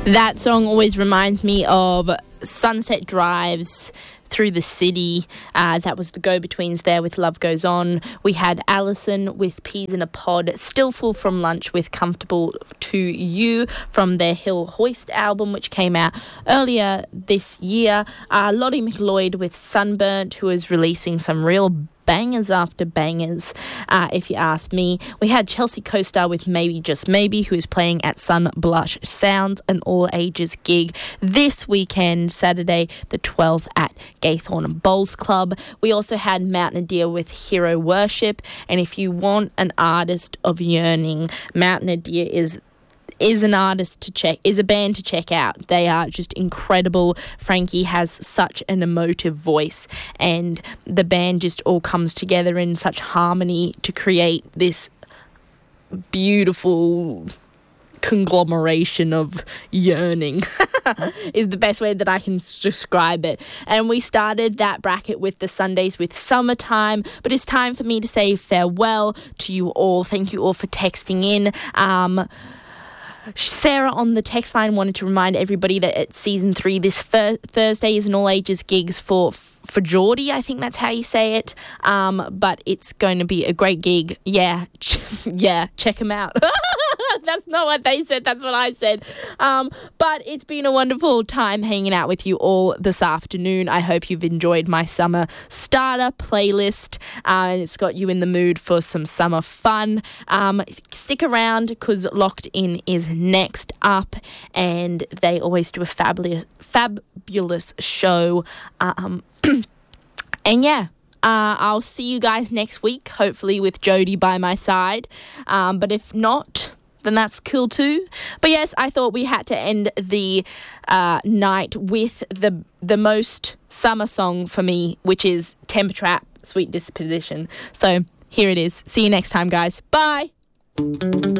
That song always reminds me of Sunset Drives through the city. That was the Go-Betweens there with Love Goes On. We had Alison with Peas in a Pod, Still Full from Lunch with Comfortable to You from their Hill Hoist album, which came out earlier this year. Lottie McLeod with Sunburnt, who is releasing some real bangers after bangers, if you ask me. We had Chelsea Co-Star with Maybe Just Maybe, who is playing at Sun Blush Sounds, an all-ages gig this weekend, Saturday the 12th at Gaythorne Bowls Club. We also had Mountain Deer with Hero Worship, and if you want an artist of yearning, Mountain Deer is an artist to check, is a band to check out. They are just incredible. Frankie has such an emotive voice, and the band just all comes together in such harmony to create this beautiful conglomeration of yearning is the best way that I can describe it. And we started that bracket with the Sundays with Summertime, but it's time for me to say farewell to you all. Thank you all for texting in. Sarah on the text line wanted to remind everybody that at season 3 this Thursday is an all ages gigs for Geordie, I think that's how you say it. But it's going to be a great gig. Yeah, check them out. That's not what they said, that's what I said. But it's been a wonderful time hanging out with you all this afternoon. I hope you've enjoyed my summer starter playlist. It's got you in the mood for some summer fun. Stick around because Locked In is next up, and they always do a fabulous show. And yeah, I'll see you guys next week, hopefully with Jodie by my side. But if not, then that's cool too. But yes, I thought we had to end the night with the most summer song for me, which is Temper Trap, Sweet Disposition. So here it is. See you next time, guys. Bye.